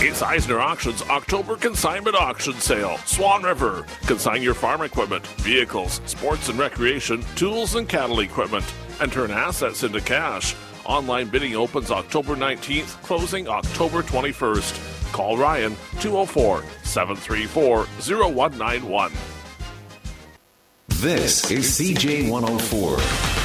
It's Eisner Auction's October Consignment Auction Sale. Swan River. Consign your farm equipment, vehicles, sports and recreation, tools and cattle equipment, and turn assets into cash. Online bidding opens October 19th, closing October 21st. Call Ryan 204-734-0191. This is CJ104.